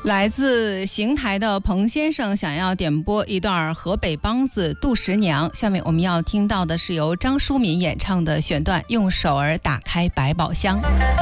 来自邢台的彭先生想要点播一段河北梆子《杜十娘》，下面我们要听到的是由张淑敏演唱的选段《用手儿打开百宝箱》。